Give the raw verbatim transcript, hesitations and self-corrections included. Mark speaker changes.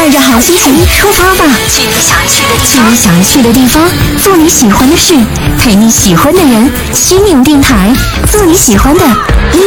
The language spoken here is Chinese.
Speaker 1: 带着好心情出发吧，
Speaker 2: 去你想去的地
Speaker 1: 去
Speaker 2: 方
Speaker 1: 你想去的地方，做你喜欢的事，陪你喜欢的人。心灵电台，做你喜欢的音